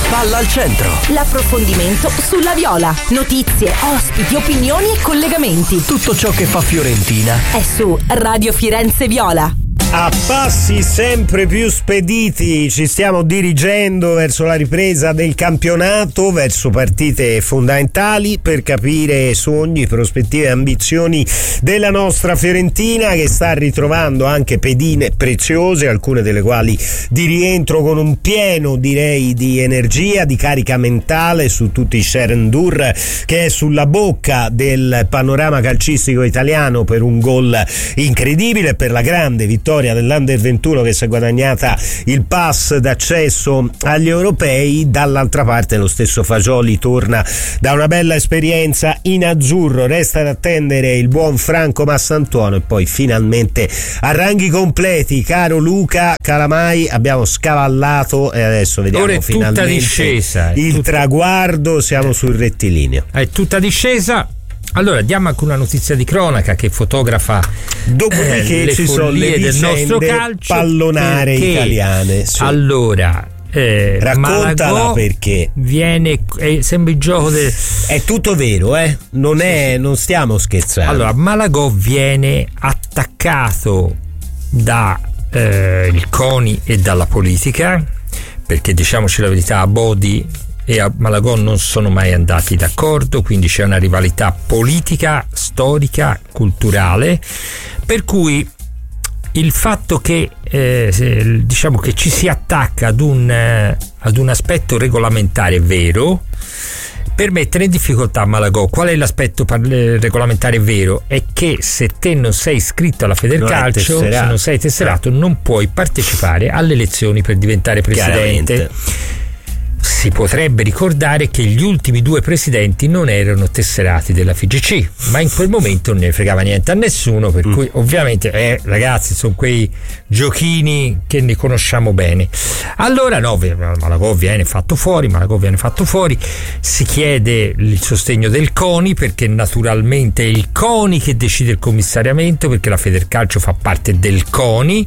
Palla al centro. L'approfondimento sulla Viola. Notizie, ospiti, opinioni e collegamenti. Tutto ciò che fa Fiorentina è su Radio Firenze Viola. A passi sempre più spediti ci stiamo dirigendo verso la ripresa del campionato, verso partite fondamentali per capire sogni, prospettive e ambizioni della nostra Fiorentina, che sta ritrovando anche pedine preziose, alcune delle quali di rientro con un pieno, direi, di energia, di carica mentale su tutti i Sherendur, che è sulla bocca del panorama calcistico italiano per un gol incredibile, per la grande vittoria dell'Under 21 che si è guadagnata il pass d'accesso agli europei. Dall'altra parte lo stesso Fagioli torna da una bella esperienza in azzurro. Resta ad attendere il buon Franco Massantuono e poi finalmente a ranghi completi, caro Luca Calamai, abbiamo scavallato e adesso vediamo ora è finalmente tutta discesa, traguardo, siamo sul rettilineo, è tutta discesa. Allora diamo anche una notizia di cronaca che fotografa dopodiché ci sono le del nostro calcio pallonare italiane. Sì. Allora raccontala, Malagò perché viene sembra il gioco del... È tutto vero, non stiamo scherzando. Allora Malagò viene attaccato da il CONI e dalla politica, perché diciamoci la verità, a Bodi e a Malagò non sono mai andati d'accordo, quindi c'è una rivalità politica, storica, culturale, per cui il fatto che diciamo che ci si attacca ad un aspetto regolamentare vero per mettere in difficoltà Malagò. Qual è l'aspetto regolamentare vero? È che se te non sei iscritto alla Federcalcio, se non sei tesserato, non puoi partecipare alle elezioni per diventare presidente. Si potrebbe ricordare che gli ultimi 2 presidenti non erano tesserati della FIGC, ma in quel momento non ne fregava niente a nessuno, per cui ovviamente ragazzi, sono quei giochini che ne conosciamo bene. Allora Malagò viene fatto fuori, si chiede il sostegno del CONI, perché naturalmente è il CONI che decide il commissariamento, perché la Federcalcio fa parte del CONI.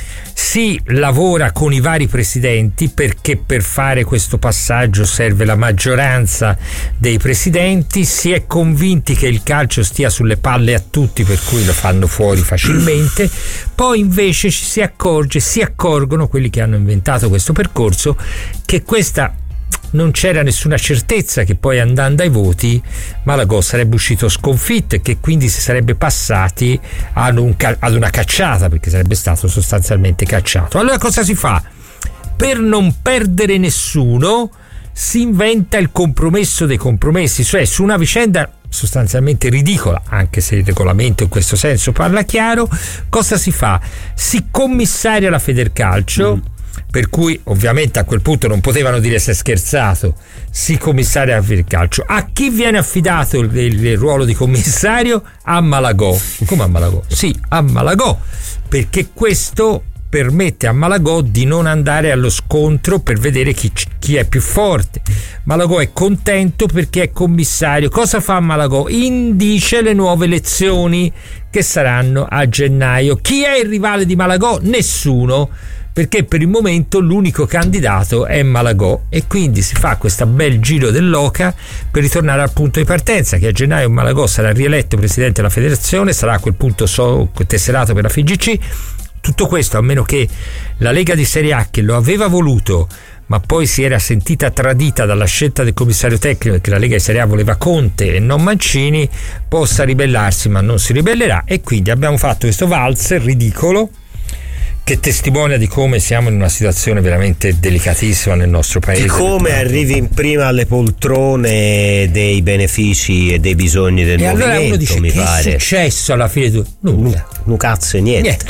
Si lavora con i vari presidenti, perché per fare questo passaggio serve la maggioranza dei presidenti. Si è convinti che il calcio stia sulle palle a tutti, per cui lo fanno fuori facilmente. Poi invece si accorgono quelli che hanno inventato questo percorso, che questa non c'era nessuna certezza che poi, andando ai voti, Malagò sarebbe uscito sconfitto e che quindi si sarebbe passati ad una cacciata, perché sarebbe stato sostanzialmente cacciato. Allora cosa si fa? Per non perdere nessuno si inventa il compromesso dei compromessi, cioè su una vicenda sostanzialmente ridicola, anche se il regolamento in questo senso parla chiaro, cosa si fa? Si commissaria la Federcalcio, per cui ovviamente a quel punto non potevano dire si è scherzato, si commissaria la Federcalcio. A chi viene affidato il ruolo di commissario? A Malagò. Come a Malagò? Sì, a Malagò, perché questo permette a Malagò di non andare allo scontro per vedere chi è più forte. Malagò è contento perché è commissario. Cosa fa Malagò? Indice le nuove elezioni che saranno a gennaio. Chi è il rivale di Malagò? Nessuno, perché per il momento l'unico candidato è Malagò, e quindi si fa questo bel giro dell'oca per ritornare al punto di partenza, che a gennaio Malagò sarà rieletto presidente della federazione, sarà a quel punto tesserato per la FIGC. Tutto questo a meno che la Lega di Serie A, che lo aveva voluto ma poi si era sentita tradita dalla scelta del commissario tecnico, perché la Lega di Serie A voleva Conte e non Mancini, possa ribellarsi, ma non si ribellerà, e quindi abbiamo fatto questo valzer ridicolo che testimonia di come siamo in una situazione veramente delicatissima nel nostro paese, di come arrivi in prima alle poltrone dei benefici e dei bisogni del movimento. Allora uno dice: mi che pare è successo alla fine? Nulla, cazzo, niente.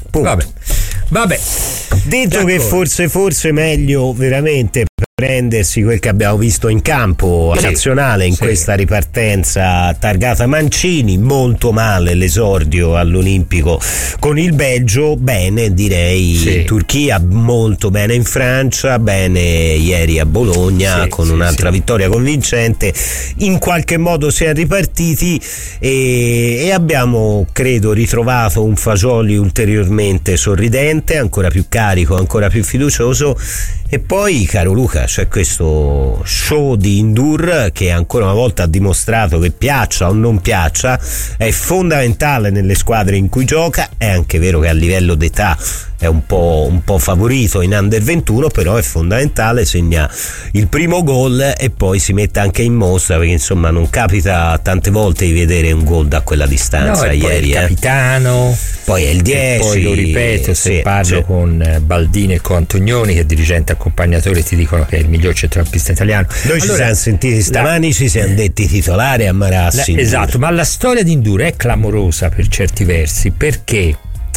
Vabbè. Detto d'accordo, che forse meglio veramente prendersi quel che abbiamo visto in campo nazionale in questa ripartenza targata Mancini. Molto male l'esordio all'Olimpico con il Belgio, bene direi Turchia, molto bene in Francia, bene ieri a Bologna con un'altra vittoria convincente. In qualche modo si è ripartiti e abbiamo, credo, ritrovato un Fagioli ulteriormente sorridente, ancora più carico, ancora più fiducioso, E poi, caro Luca, c'è questo show di N'Dour che ancora una volta ha dimostrato che piaccia o non piaccia è fondamentale nelle squadre in cui gioca. È anche vero che a livello d'età è un po' favorito in under 21, però è fondamentale, segna il primo gol e poi si mette anche in mostra, perché insomma non capita tante volte di vedere un gol da quella distanza. No, ieri poi è il capitano, poi è il 10, poi lo ripeto, se parlo con Baldini e con Antonioni, che è dirigente accompagnatore, ti dicono che è il miglior centrocampista italiano. Noi ci siamo sentiti stamani, ci siamo detti titolare a Marassi. Esatto, ma la storia di N'Dour è clamorosa per certi versi, perché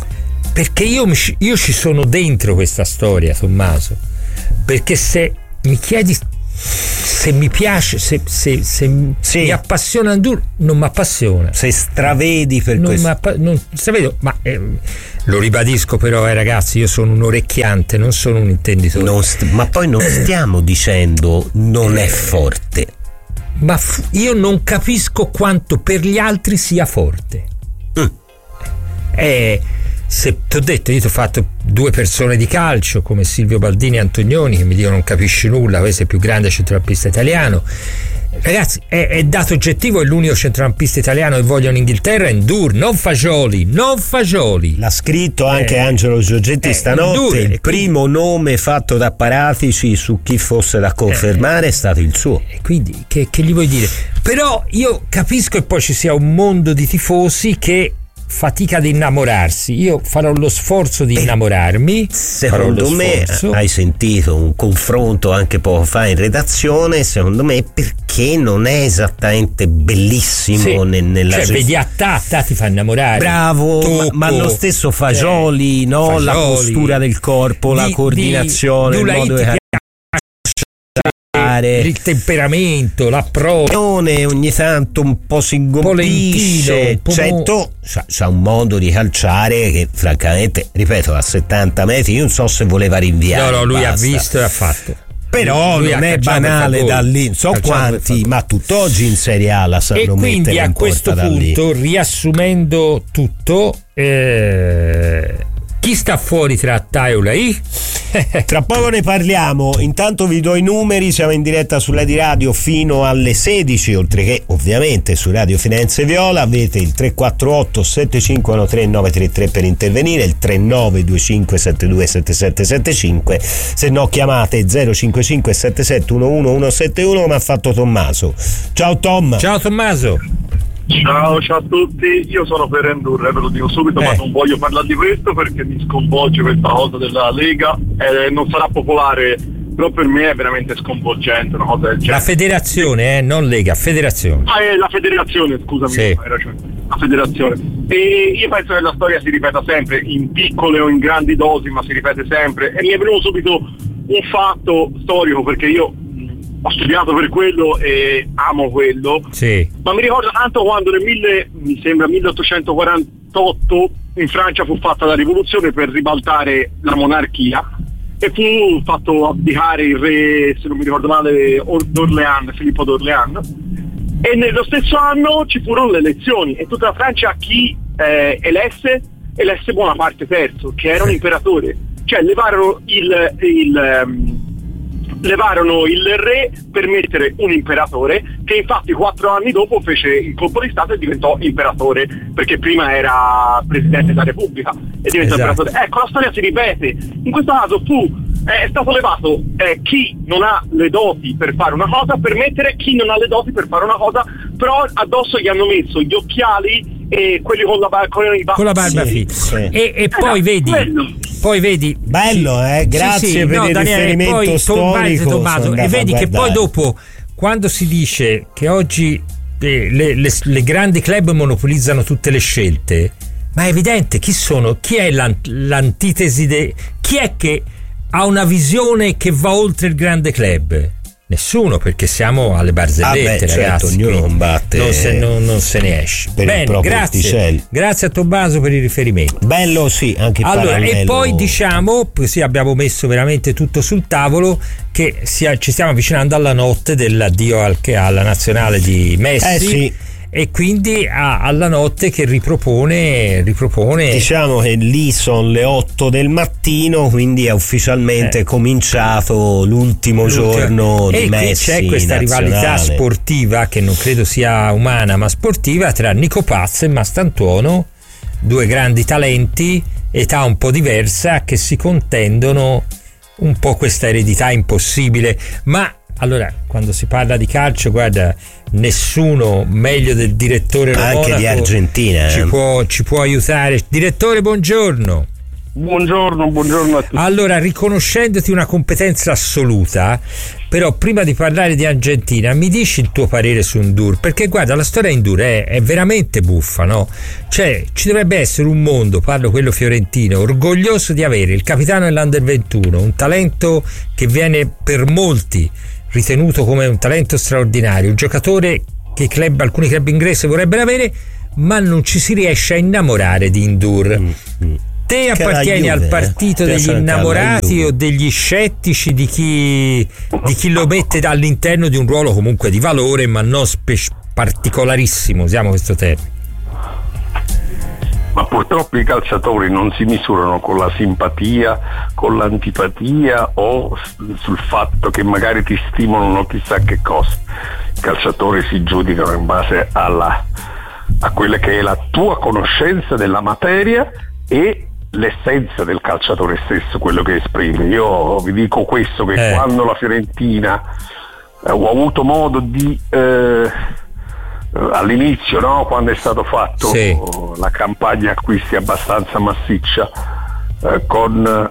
io ci sono dentro questa storia, Tommaso, perché se mi chiedi se mi piace, se mi appassiona N'Dour, non mi appassiona. Se stravedi per questo. Non stravedo, ma lo ribadisco però, ragazzi, io sono un orecchiante, non sono un intenditore. Ma poi non stiamo dicendo non è forte. Ma io non capisco quanto per gli altri sia forte. Se ti ho detto, io ti ho fatto 2 persone di calcio come Silvio Baldini e Antonioni che mi dicono non capisci nulla, questo è il più grande centrocampista italiano. Ragazzi, è dato oggettivo, è l'unico centrocampista italiano che voglio in Inghilterra, è N'Dour, non Fagioli. L'ha scritto anche Angelo Giorgetti stanotte. N'Dour, il primo nome fatto da Paratici su chi fosse da confermare è stato il suo. E quindi che gli vuoi dire? Però io capisco che poi ci sia un mondo di tifosi che fatica ad innamorarsi. Io farò lo sforzo di innamorarmi. Secondo me hai sentito un confronto anche poco fa in redazione, secondo me perché non è esattamente bellissimo nella vedi a ti fa innamorare. Bravo, ma lo stesso Fagioli, no? La postura del corpo, la coordinazione, il modo di il temperamento, l'approccio, ogni tanto un po' si ingompisce, certo c'ha un modo di calciare che francamente, ripeto, a 70 metri io non so se voleva rinviare. No, lui ha visto e ha fatto. Però lui non è banale da lì, non so quanti, ma tutt'oggi in Serie A la sanno mettere in porta. E quindi a questo punto, riassumendo tutto, chi sta fuori tra Taula e Tra poco ne parliamo, intanto vi do i numeri, siamo in diretta su Lady Radio fino alle 16, oltre che ovviamente su Radio Firenze Viola. Avete il 348 751 933 per intervenire, il 3925 72 7775, se no chiamate 055 7711 171 come ha fatto Tommaso. Ciao Tom. Ciao Tommaso. Ciao a tutti, io sono per N'Dour, ve lo dico subito, ma non voglio parlare di questo perché mi sconvolge questa cosa della Lega, non sarà popolare, però per me è veramente sconvolgente una cosa del genere. La federazione, non Lega, federazione. La federazione, scusami, sì. Hai ragione, la federazione. E io penso che la storia si ripeta sempre, in piccole o in grandi dosi, ma si ripete sempre, e mi è venuto subito un fatto storico, perché io ho studiato per quello e amo quello, sì. Ma mi ricordo tanto quando nel 1848 in Francia fu fatta la rivoluzione per ribaltare la monarchia e fu fatto abdicare il re, se non mi ricordo male, d'Orléans, Filippo d'Orléans, e nello stesso anno ci furono le elezioni e tutta la Francia chi elesse Bonaparte III, che era un imperatore, cioè levarono il re per mettere un imperatore, che infatti 4 anni dopo fece il colpo di stato e diventò imperatore, perché prima era presidente della Repubblica e diventò imperatore. Ecco, la storia si ripete. In questo caso è stato levato chi non ha le doti per fare una cosa, per mettere chi non ha le doti per fare una cosa, però addosso gli hanno messo gli occhiali e quelli con la barba fitta. E poi vedi quello. Poi vedi bello, grazie per il riferimento storico, Tommaso, e vedi che poi dopo, quando si dice che oggi le grandi club monopolizzano tutte le scelte, ma è evidente chi è l'antitesi chi è che ha una visione che va oltre il grande club? Nessuno, perché siamo alle barzellette, certo, ragazzi. Ognuno combatte, non se ne esce. Bene, grazie a Tommaso per il riferimento. Bello, sì, anche parallelo. E poi diciamo, così abbiamo messo veramente tutto sul tavolo, che ci stiamo avvicinando alla notte dell'addio alla nazionale di Messi. Sì. e quindi alla notte che ripropone. Diciamo che lì sono le 8 del mattino, quindi è ufficialmente cominciato l'ultimo giorno di Messi. E c'è questa nazionale. rivalità sportiva, che non credo sia umana ma sportiva, tra Nico Paz e Mastantuono, due grandi talenti, età un po' diversa, che si contendono un po' questa eredità impossibile. Ma allora, quando si parla di calcio, guarda, nessuno meglio del direttore Monaco, anche di Argentina, ci può aiutare. Direttore, buongiorno. Buongiorno a tutti. Allora, riconoscendoti una competenza assoluta, però prima di parlare di Argentina mi dici il tuo parere su N'Dour, perché guarda, la storia N'Dour è veramente buffa, no? Cioè, ci dovrebbe essere un mondo, parlo quello fiorentino, orgoglioso di avere il capitano dell'Under 21, un talento che viene per molti ritenuto come un talento straordinario, un giocatore che alcuni club inglesi vorrebbero avere, ma non ci si riesce a innamorare di N'Dour. Te appartieni al partito degli innamorati o degli scettici, di chi lo mette all'interno di un ruolo comunque di valore, ma non particolarissimo, usiamo questo termine? Ma purtroppo i calciatori non si misurano con la simpatia, con l'antipatia o sul fatto che magari ti stimolano chissà che cosa. I calciatori si giudicano in base a quella che è la tua conoscenza della materia e l'essenza del calciatore stesso, quello che esprime. Io vi dico questo, che quando la Fiorentina ho avuto modo di all'inizio, no, quando è stato fatto la campagna acquisti abbastanza massiccia con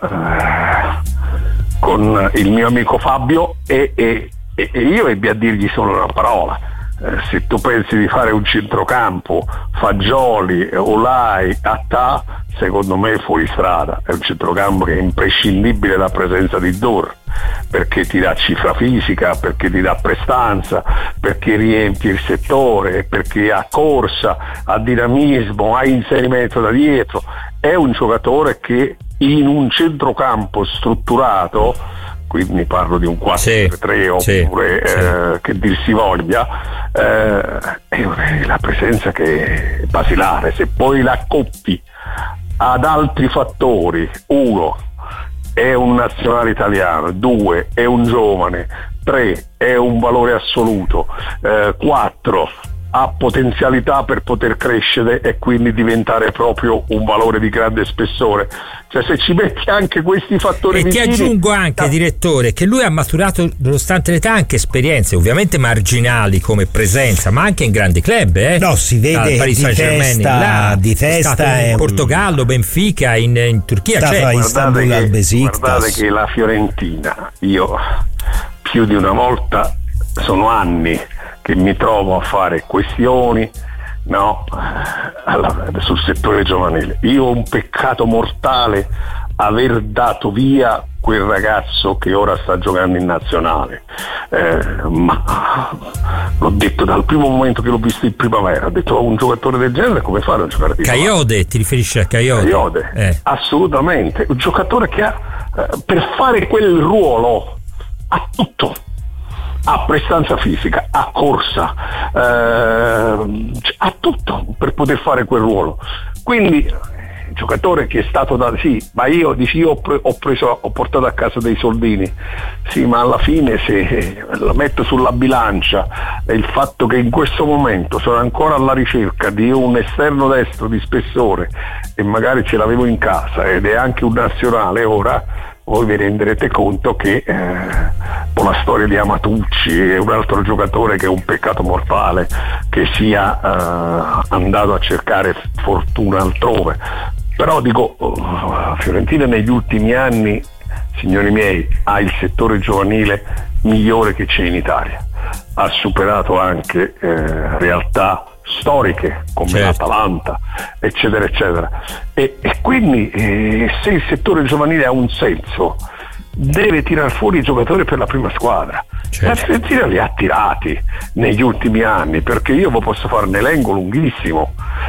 il mio amico Fabio e io ebbi a dirgli solo una parola: se tu pensi di fare un centrocampo Fagioli, Olai, Attà, secondo me è fuori strada. È un centrocampo che è imprescindibile la presenza di N'Dour, perché ti dà cifra fisica, perché ti dà prestanza, perché riempie il settore, perché ha corsa, ha dinamismo, ha inserimento da dietro. È un giocatore che in un centrocampo strutturato, quindi parlo di un 4-3 oppure che dir si voglia, è la presenza che è basilare. Se poi la accoppi ad altri fattori, 1 è un nazionale italiano, 2 è un giovane, 3 è un valore assoluto, 4 ha potenzialità per poter crescere e quindi diventare proprio un valore di grande spessore. Cioè, se ci metti anche questi fattori e vicini, ti aggiungo anche, direttore, che lui ha maturato, nonostante l'età, anche esperienze ovviamente marginali come presenza, ma anche in grandi club, no, si vede di testa in Portogallo, Benfica, in Turchia, guardate che la Fiorentina, io più di una volta, sono anni che mi trovo a fare questioni, no, sul settore giovanile. Io ho un peccato mortale aver dato via quel ragazzo che ora sta giocando in nazionale, ma l'ho detto dal primo momento che l'ho visto in primavera, ho detto: un giocatore del genere come fare a non giocare di Kayode? Ti riferisci a Kayode? Assolutamente, un giocatore che ha per fare quel ruolo ha tutto. Ha prestanza fisica, ha corsa, ha tutto per poter fare quel ruolo. Quindi giocatore che è stato ma io ho portato a casa dei soldini. Sì, ma alla fine, se la metto sulla bilancia il fatto che in questo momento sono ancora alla ricerca di un esterno destro di spessore e magari ce l'avevo in casa ed è anche un nazionale ora, voi vi renderete conto che con la storia di Amatucci è un altro giocatore che è un peccato mortale che sia andato a cercare fortuna altrove. Però dico, Fiorentina negli ultimi anni, signori miei, ha il settore giovanile migliore che c'è in Italia, ha superato anche realtà storiche come l'Atalanta, eccetera eccetera, e quindi se il settore giovanile ha un senso deve tirar fuori i giocatori per la prima squadra. La Fiorentina li ha tirati negli ultimi anni, perché io posso fare un elenco lunghissimo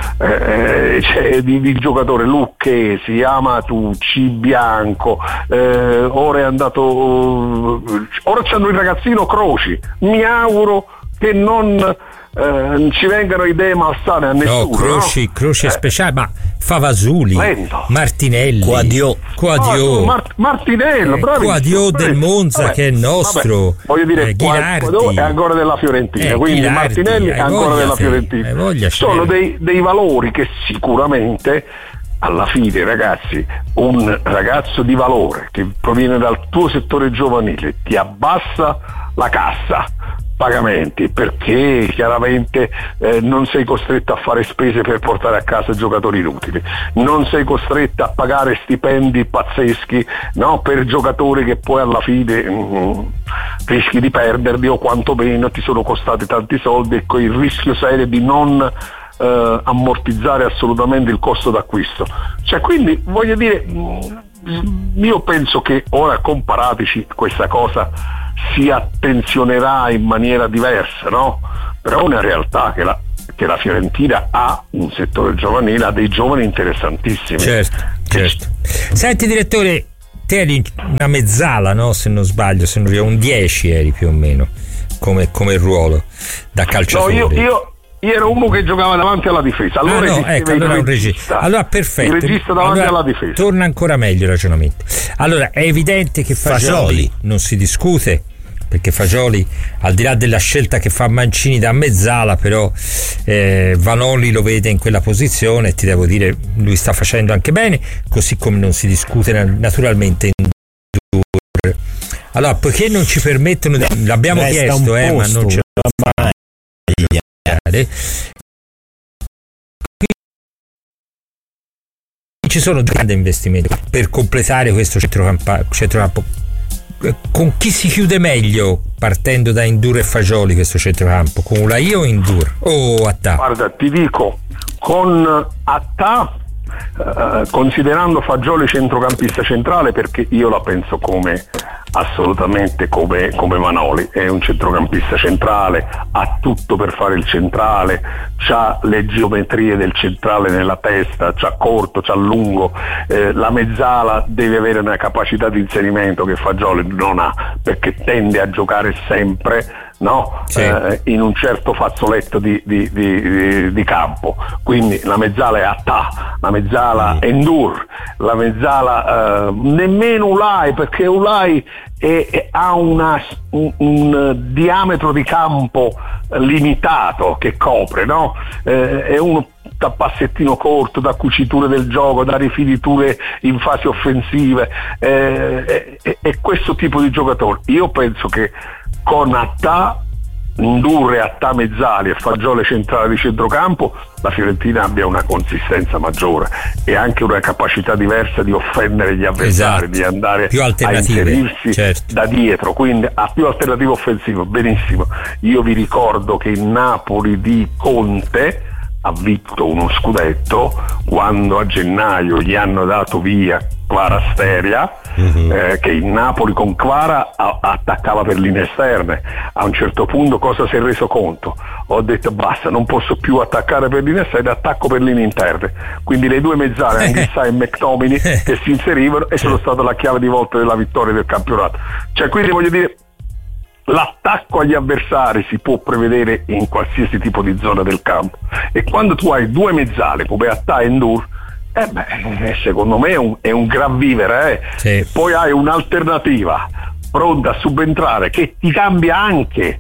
di giocatori: Lucchesi, Amatucci, Bianco, ora è andato, ora c'hanno il ragazzino Croci. Mi auguro che non ci vengano idee malsane a nessuno. Croci speciali, ma Favasuli, Lento. Martinelli, Quadio. Martinello, bravissimo. Quadio del Monza, che è il nostro. Voglio dire, Ghilardi è ancora della Fiorentina, quindi Ghilardi, Martinelli è ancora della Fiorentina. Sono dei valori che sicuramente, alla fine, ragazzi, un ragazzo di valore che proviene dal tuo settore giovanile ti abbassa la cassa pagamenti, perché chiaramente non sei costretto a fare spese per portare a casa giocatori inutili, non sei costretto a pagare stipendi pazzeschi, no, per giocatori che poi alla fine rischi di perderli, o quantomeno ti sono costati tanti soldi, e con il rischio serio di non ammortizzare assolutamente il costo d'acquisto. Cioè, quindi voglio dire, io penso che ora con Paratici questa cosa si attenzionerà in maniera diversa, no? Però è una realtà che la Fiorentina ha un settore giovanile, ha dei giovani interessantissimi. Certo. Senti, direttore, te eri una mezzala, no? Se non sbaglio, se non eri un 10 eri più o meno come ruolo da calciatore. No, io ero uno che giocava davanti alla difesa. Allora allora un regista. Allora perfetto. Il regista davanti alla difesa. Torna ancora meglio il ragionamento. Allora è evidente che Fagioli non si discute, perché Fagioli, al di là della scelta che fa Mancini da mezzala, però Vanoli lo vede in quella posizione, e ti devo dire, lui sta facendo anche bene, così come non si discute naturalmente in Ndour. Allora, poiché non ci permettono, l'abbiamo chiesto, ma non ce la mai. Ci sono grandi investimenti per completare questo centrocampo. Con chi si chiude meglio, partendo da Ndour e Fagioli, questo centrocampo? Con Ulai o Ndour o Attà? Guarda, ti dico, con Attà, considerando Fagioli centrocampista centrale, perché io la penso assolutamente come Vanoli, è un centrocampista centrale, ha tutto per fare il centrale, c'ha le geometrie del centrale nella testa, c'ha corto, c'ha lungo, la mezzala deve avere una capacità di inserimento che Fagioli non ha, perché tende a giocare sempre, no? Sì. In un certo fazzoletto di campo, quindi la mezzala è Attà, la mezzala è Ndour, la mezzala nemmeno Ulai, perché Ulai ha un diametro di campo limitato che copre, no? È uno da passettino corto, da cuciture del gioco, da rifiniture in fasi offensive, è questo tipo di giocatore. Io penso che con Attà, Ndour e Attà mezzali e Fagioli centrale di centrocampo, la Fiorentina abbia una consistenza maggiore e anche una capacità diversa di offendere gli avversari, di andare a inserirsi da dietro, quindi ha più alternative offensive. Benissimo, io vi ricordo che il Napoli di Conte ha vinto uno scudetto quando a gennaio gli hanno dato via Kvaratskhelia, che il Napoli con Kvara attaccava per linee esterne. A un certo punto cosa si è reso conto? Ho detto basta, non posso più attaccare per linee esterne, attacco per linee interne. Quindi le due mezzale, Anghissà e McTominay, che si inserivano, e sono stata la chiave di volta della vittoria del campionato. Cioè, quindi voglio dire, l'attacco agli avversari si può prevedere in qualsiasi tipo di zona del campo, e quando tu hai due mezzali come Attà e Ndour, secondo me è un gran vivere, Sì. Poi hai un'alternativa pronta a subentrare che ti cambia anche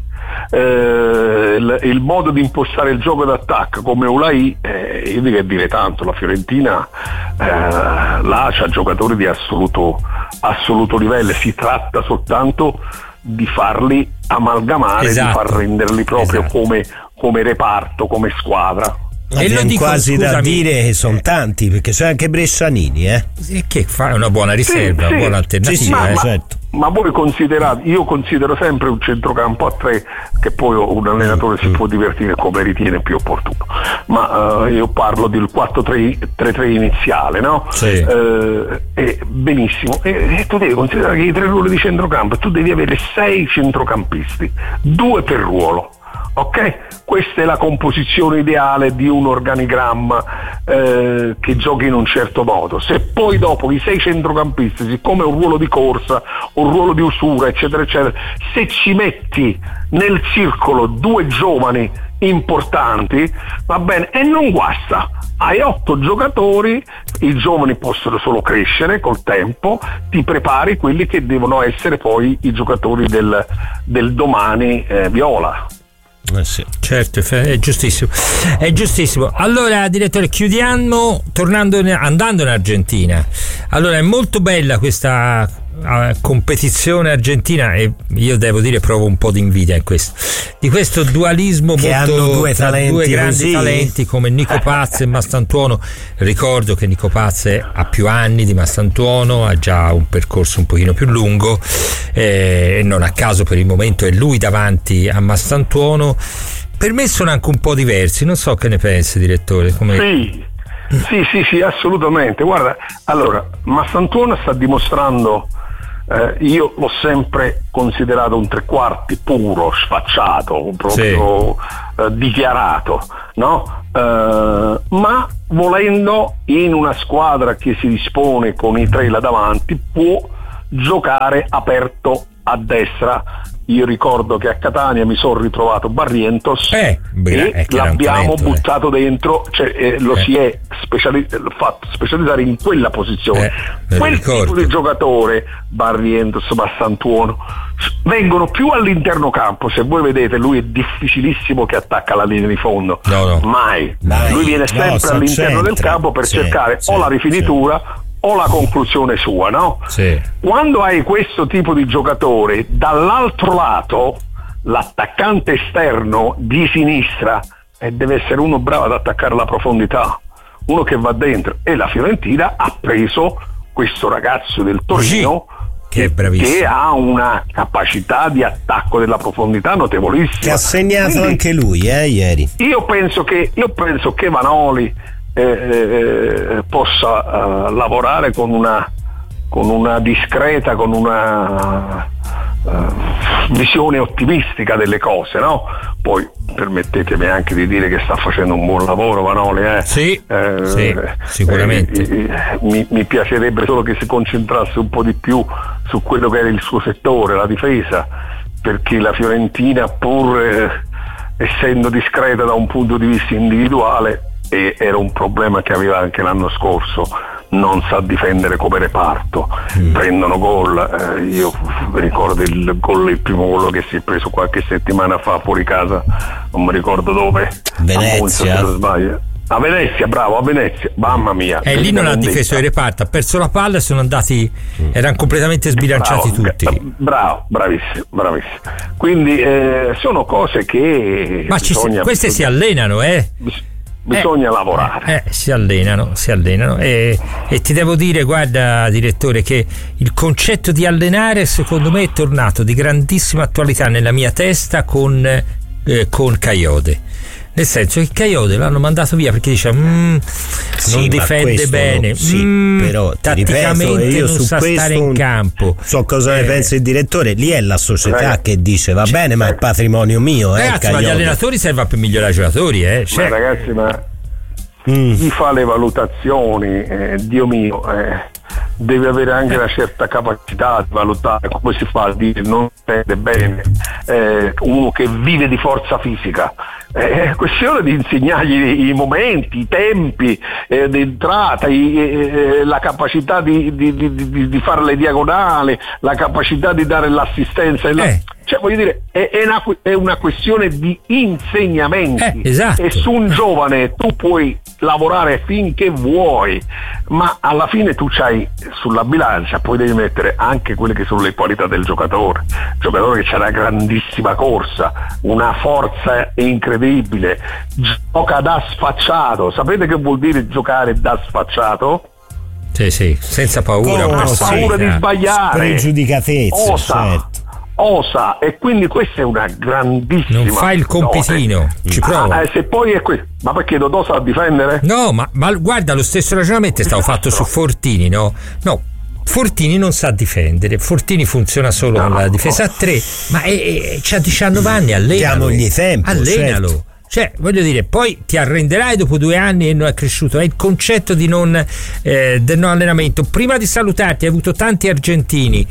il modo di impostare il gioco d'attacco, come Ulai. Io dico che dire tanto, la Fiorentina là c'ha giocatori di assoluto livello, si tratta soltanto di farli amalgamare, di far renderli proprio come reparto, come squadra. E lo dico, quasi da dire che sono tanti, perché c'è anche Bressanini, che fa una buona riserva, una buona alternativa. Certo. Ma voi considerate, io considero sempre un centrocampo a tre, che poi un allenatore si può divertire come ritiene più opportuno, ma io parlo del 4-3-3 iniziale, no? Sì. Benissimo, e tu devi considerare che i tre ruoli di centrocampo tu devi avere 6 centrocampisti, 2 per ruolo. Ok? Questa è la composizione ideale di un organigramma che giochi in un certo modo. Se poi dopo i 6 centrocampisti, siccome è un ruolo di corsa, un ruolo di usura, eccetera eccetera, se ci metti nel circolo 2 giovani importanti, va bene, e non guasta. Hai 8 giocatori, i giovani possono solo crescere col tempo, ti prepari quelli che devono essere poi i giocatori del domani viola. Sì. Certo, è giustissimo. Allora, direttore, chiudiamo andando in Argentina. Allora, è molto bella questa competizione argentina e io devo dire provo un po' di invidia in di questo dualismo che molto hanno due grandi così talenti come Nico Paz e Mastantuono. Ricordo che Nico Paz ha più anni di Mastantuono, ha già un percorso un pochino più lungo e non a caso per il momento è lui davanti a Mastantuono. Per me sono anche un po' diversi, non so che ne pensi, direttore. Sì, assolutamente. Guarda, allora, Mastantuono sta dimostrando, io l'ho sempre considerato un 3/4 puro, sfacciato, proprio dichiarato, no? Ma volendo, in una squadra che si dispone con i 3 là davanti, può giocare aperto a destra. Io ricordo che a Catania mi sono ritrovato Barrientos e l'abbiamo buttato dentro, lo si è fatto specializzare in quella posizione. Quel tipo di giocatore, Barrientos, Mastantuono, vengono più all'interno campo. Se voi vedete, lui è difficilissimo che attacca la linea di fondo, mai. Lui viene sempre all'interno del campo per cercare o la rifinitura o la conclusione sua, no? Sì. Quando hai questo tipo di giocatore, dall'altro lato l'attaccante esterno di sinistra deve essere uno bravo ad attaccare la profondità, uno che va dentro, e la Fiorentina ha preso questo ragazzo del Torino che è bravissimo, che ha una capacità di attacco della profondità notevolissima, che ha segnato. Quindi, anche lui ieri. Io penso che Vanoli possa lavorare con una discreta, con una visione ottimistica delle cose, no? Poi permettetemi anche di dire che sta facendo un buon lavoro Vanoli, sì, sicuramente. Mi piacerebbe solo che si concentrasse un po' di più su quello che era il suo settore, la difesa, perché la Fiorentina, pur essendo discreta da un punto di vista individuale, e era un problema che aveva anche l'anno scorso, non sa difendere come reparto. Prendono gol, io ricordo il primo gol che si è preso qualche settimana fa fuori casa, non mi ricordo dove, Venezia, a Venezia, bravo, a Venezia, mamma mia. E lì non ha difeso il reparto, ha perso la palla e sono andati, erano completamente sbilanciati tutti. Bravissimo. Quindi sono cose che queste si allenano, bisogna lavorare. Si allenano e ti devo dire, guarda direttore, che il concetto di allenare secondo me è tornato di grandissima attualità nella mia testa con Kayode. Nel senso che Kayode l'hanno mandato via perché dice non difende bene, però tatticamente io non sa stare in campo. So cosa ne pensa il direttore, lì è la società che dice va bene, ma è patrimonio mio. Ragazzi, ma gli allenatori servono per migliorare i giocatori. Ma ragazzi, chi fa le valutazioni, Dio mio, deve avere anche una certa capacità di valutare come si fa a dire non intende bene uno che vive di forza fisica. È questione di insegnargli i momenti, i tempi di entrata, la capacità di fare le diagonali, la capacità di dare l'assistenza. Cioè, voglio dire, è una questione di insegnamenti. Esatto. E su un giovane tu puoi lavorare finché vuoi, ma alla fine tu c'hai sulla bilancia, poi devi mettere anche quelle che sono le qualità del giocatore. Il giocatore che c'ha una grandissima corsa, una forza incredibile, gioca da sfacciato. Sapete che vuol dire giocare da sfacciato? Sì, senza paura. Non ha paura di sbagliare, spregiudicatezza, osa, e quindi questa è una grandissima. Non fa il compitino, ci prova. Se poi è ma perché Dodò sa difendere? No, ma guarda, lo stesso ragionamento è stato fatto su Fortini, no? Fortini non sa difendere, Fortini funziona solo con la difesa a 3, ma c'ha 19 anni, allenalo. Diamogli tempo, allenalo. certo. Cioè, voglio dire, poi ti arrenderai dopo 2 anni e non è cresciuto. È il concetto del non allenamento. Prima di salutarti, hai avuto tanti argentini.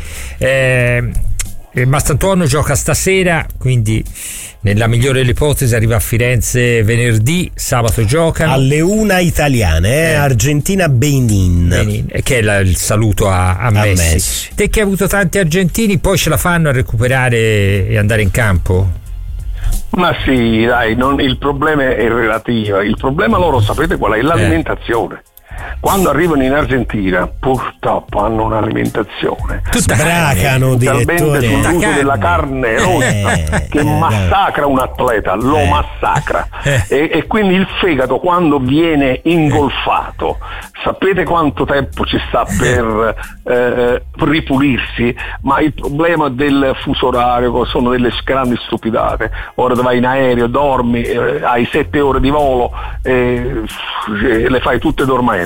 Mastrantuono gioca stasera, quindi nella migliore delle ipotesi arriva a Firenze venerdì, sabato giocano alle 1 italiane, Argentina-Benin, che è il saluto a Messi. Te che hai avuto tanti argentini, poi ce la fanno a recuperare e andare in campo? Ma sì, dai, il problema è relativo. Il problema loro, sapete qual è? L'alimentazione. Quando arrivano in Argentina purtroppo hanno un'alimentazione sbracano direttore sull'uso della carne rossa che massacra un atleta, lo massacra e quindi il fegato quando viene ingolfato, sapete quanto tempo ci sta per ripulirsi? Ma il problema del fuso orario sono delle grandi stupidate. Ora vai in aereo, dormi, hai 7 ore di volo, le fai tutte dormendo.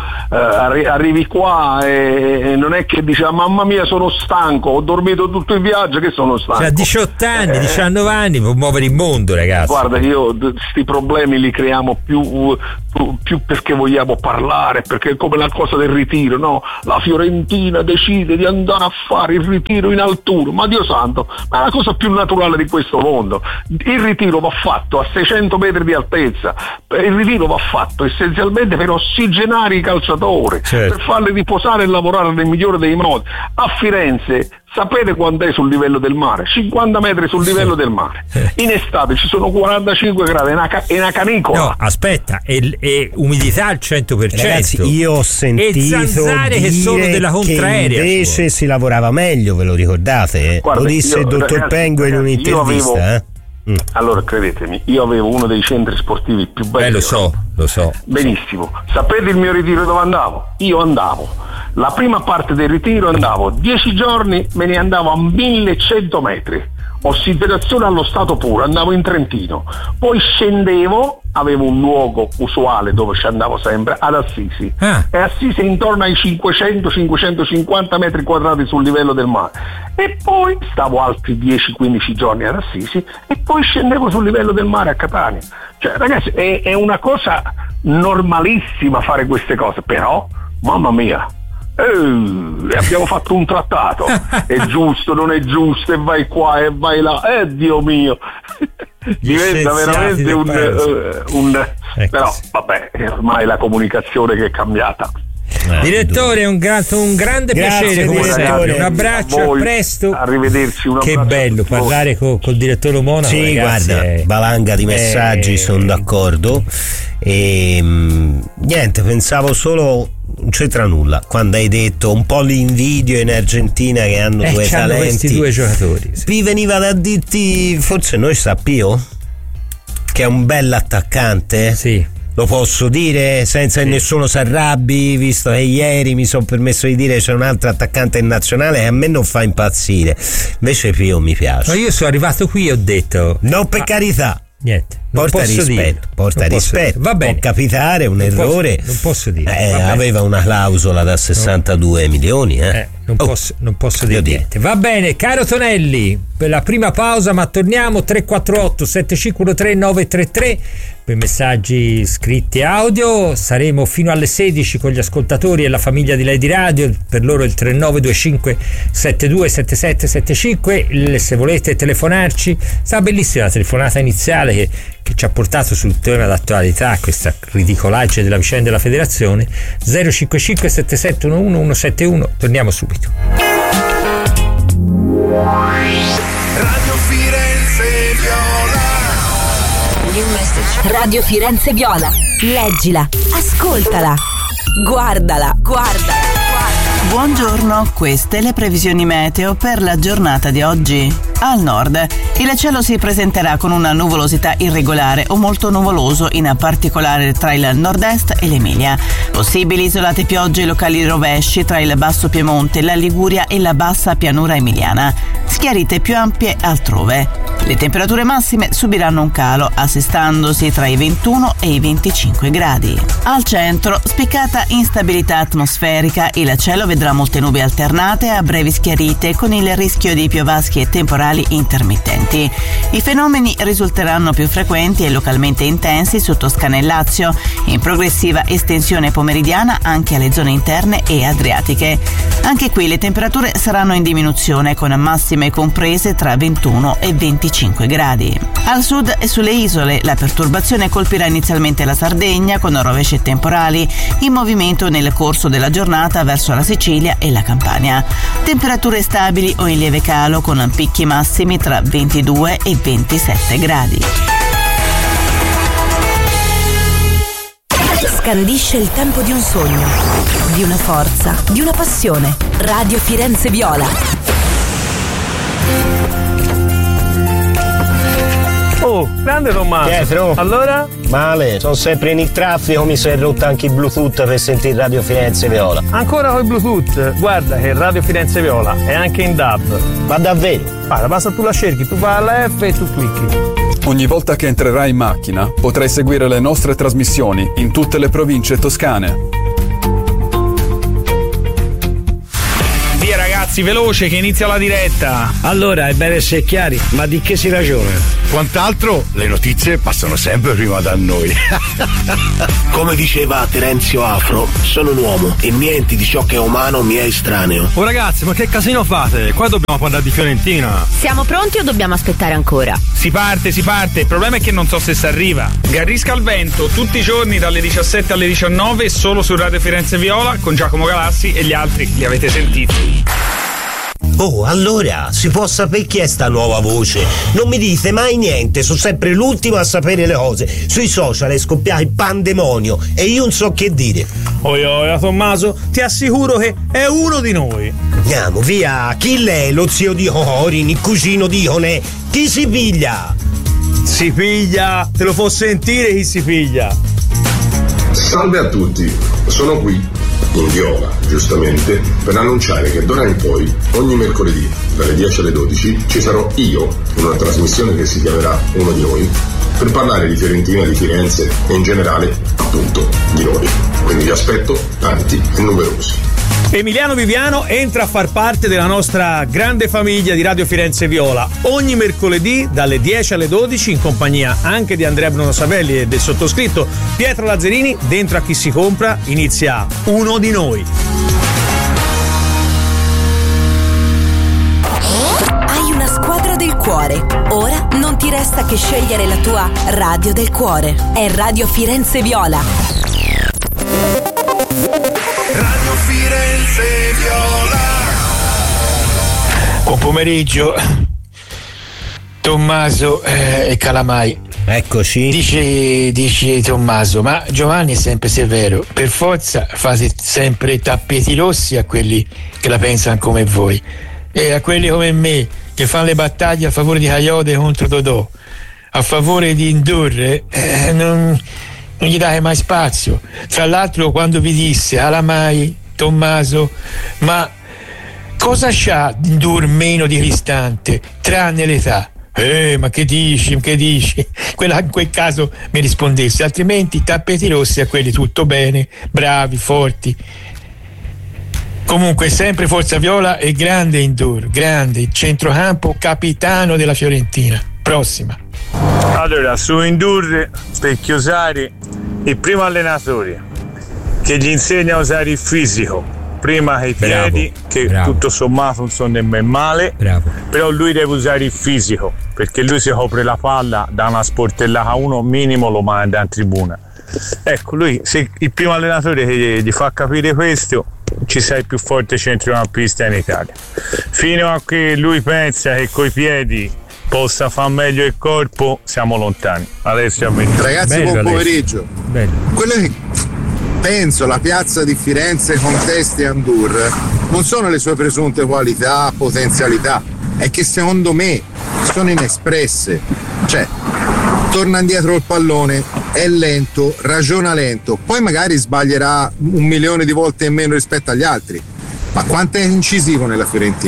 Arrivi qua e non è che dici mamma mia sono stanco, ho dormito tutto il viaggio che sono stanco. Cioè, 18 anni, 19 anni può muovere il mondo, ragazzi. Guarda, io sti problemi li creiamo più perché vogliamo parlare, perché è come la cosa del ritiro, no? La Fiorentina decide di andare a fare il ritiro in altura, ma Dio santo, ma è la cosa più naturale di questo mondo. Il ritiro va fatto a 600 metri di altezza, il ritiro va fatto essenzialmente per ossigenare i calciatori, certo, per farli riposare e lavorare nel migliore dei modi. A Firenze sapete quanto è sul livello del mare? 50 metri sul livello del mare. In estate ci sono 45 gradi, è una canicola. No, aspetta, e umidità al 100%. Ragazzi, io ho sentito e zanzare che sono della contraerea. Invece si lavorava meglio, ve lo ricordate? Guarda, lo disse il dottor Pengo in un'intervista. Allora, credetemi, io avevo uno dei centri sportivi più belli. Lo so. Benissimo. Sapete il mio ritiro dove andavo? Io andavo, la prima parte del ritiro andavo 10 giorni, me ne andavo a 1100 metri, ossidazione allo stato puro, andavo in Trentino, poi scendevo, avevo un luogo usuale dove ci andavo sempre, ad Assisi, e Assisi è intorno ai 500-550 metri quadrati sul livello del mare, e poi stavo altri 10-15 giorni ad Assisi e poi scendevo sul livello del mare a Catania. Cioè, ragazzi, è una cosa normalissima fare queste cose, però mamma mia, abbiamo fatto un trattato, è giusto, non è giusto, e vai qua e vai là, Dio mio, diventa veramente un però vabbè, ormai la comunicazione che è cambiata. Direttore, è un grande piacere, un abbraccio, a presto, arrivederci. Che bello parlare col direttore Monaco. Sì, ragazzi, guarda, valanga di messaggi, sono d'accordo. E niente, pensavo solo, non c'entra nulla quando hai detto un po' l'invidio in Argentina che hanno due talenti, questi due giocatori. Sì. Vi veniva da dirti, forse noi Sapio, che è un bell'attaccante. Sì. Lo posso dire senza che nessuno si arrabbi, visto che ieri mi sono permesso di dire c'è un altro attaccante in nazionale che a me non fa impazzire, invece Pio mi piace. Ma io sono arrivato qui e ho detto no, per carità, niente, porta rispetto, va bene, può capitare un errore, non posso dire, aveva una clausola da 62 milioni non posso dire niente. Va bene, caro Tonelli, per la prima pausa, ma torniamo. 348 7513 933 per messaggi scritti e audio. Saremo fino alle 16 con gli ascoltatori e la famiglia di Lady Radio, per loro il 3925 727775. Se volete telefonarci, sta bellissima la telefonata iniziale che ci ha portato sul tema d'attualità, questa ridicolaggine della vicenda della federazione. 055 7711 171. Torniamo subito. Radio Firenze Viola. New message. Radio Firenze Viola. Leggila, ascoltala, guardala. Buongiorno, queste le previsioni meteo per la giornata di oggi. Al nord, il cielo si presenterà con una nuvolosità irregolare o molto nuvoloso, in particolare tra il nord-est e l'Emilia. Possibili isolate piogge e locali rovesci tra il basso Piemonte, la Liguria e la bassa pianura emiliana. Schiarite più ampie altrove. Le temperature massime subiranno un calo, assestandosi tra i 21 e i 25 gradi. Al centro, spiccata instabilità atmosferica, il cielo vedrà molte nubi alternate a brevi schiarite con il rischio di piovaschi e temporali intermittenti. I fenomeni risulteranno più frequenti e localmente intensi su Toscana e Lazio, in progressiva estensione pomeridiana anche alle zone interne e adriatiche. Anche qui le temperature saranno in diminuzione con massime comprese tra 21 e 25 gradi. Al sud e sulle isole la perturbazione colpirà inizialmente la Sardegna con rovesci temporali in movimento nel corso della giornata verso la Sicilia e la Campania. Temperature stabili o in lieve calo con picchi massimi tra 22 e 27 gradi. Scandisce il tempo di un sogno, di una forza, di una passione. Radio Firenze Viola. Oh, grande Tommaso. Pietro. Allora? Male, sono sempre in il traffico, mi si è rotto anche il Bluetooth per sentire Radio Firenze Viola. Ancora con il Bluetooth? Guarda che Radio Firenze Viola è anche in DAB. Ma davvero? Guarda, basta tu la cerchi, tu fai alla F e tu clicchi. Ogni volta che entrerai in macchina potrai seguire le nostre trasmissioni in tutte le province toscane. Via ragazzi, veloce che inizia la diretta. Allora, è bene essere chiari, ma di che si ragiona? Quant'altro, le notizie passano sempre prima da noi. Come diceva Terenzio Afro, sono un uomo e niente di ciò che è umano mi è estraneo. Oh ragazzi, ma che casino fate? Qua dobbiamo parlare di Fiorentina. Siamo pronti o dobbiamo aspettare ancora? Si parte. Il problema è che non so se si arriva. Garrisca al vento, tutti i giorni dalle 17 alle 19, solo su Radio Firenze Viola, con Giacomo Galassi e gli altri li avete sentiti. Oh, allora, si può sapere chi è sta nuova voce? Non mi dite mai niente, sono sempre l'ultimo a sapere le cose. Sui social è scoppiato il pandemonio e io non so che dire. Oia, Tommaso, ti assicuro che è uno di noi. Andiamo, via, chi l'è? Lo zio di Orin, il cugino di Ionè? Chi si piglia? Si piglia, te lo può sentire chi si piglia. Salve a tutti, sono qui in Viola, giustamente, per annunciare che d'ora in poi, ogni mercoledì, dalle 10 alle 12, ci sarò io, in una trasmissione che si chiamerà Uno di Noi, per parlare di Fiorentina, di Firenze e in generale, appunto, di noi. Quindi vi aspetto tanti e numerosi. Emiliano Viviano entra a far parte della nostra grande famiglia di Radio Firenze Viola ogni mercoledì dalle 10 alle 12 in compagnia anche di Andrea Bruno Savelli e del sottoscritto Pietro Lazzarini. Dentro a Chi si compra inizia Uno di Noi. Hai una squadra del cuore. Ora non ti resta che scegliere la tua radio del cuore. È Radio Firenze Viola. Radio Firenze Viola. Buon pomeriggio Tommaso e Calamai. Eccoci. Dice Tommaso, ma Giovanni è sempre severo, per forza fate sempre tappeti rossi a quelli che la pensano come voi e a quelli come me che fanno le battaglie a favore di Coyote contro Totò, a favore di Indurre, non gli date mai spazio. Tra l'altro quando vi disse Calamai, Tommaso, ma cosa c'ha Indur meno di Cristante tranne l'età? Ma che dici? Quella in quel caso mi rispondesse, altrimenti tappeti rossi a quelli tutto bene, bravi, forti. Comunque sempre Forza Viola e grande Indur, grande centrocampo, capitano della Fiorentina. Prossima. Allora, su Indur per chiusare il primo allenatore che gli insegna a usare il fisico prima che i piedi, che tutto sommato non sono nemmeno male, però lui deve usare il fisico, perché lui si copre la palla da una sportellata, uno minimo lo manda in tribuna. Ecco, lui, se il primo allenatore che gli fa capire questo, ci sei il più forte centrocampista in Italia. Fino a che lui pensa che coi piedi possa far meglio il corpo, siamo lontani. Adesso ragazzi, buon pomeriggio. Quello che penso la piazza di Firenze contesti Andur non sono le sue presunte qualità, potenzialità, è che secondo me sono inespresse. Cioè, torna indietro il pallone, è lento, ragiona lento, poi magari sbaglierà 1 milione di volte in meno rispetto agli altri, ma quanto è incisivo nella Fiorentina?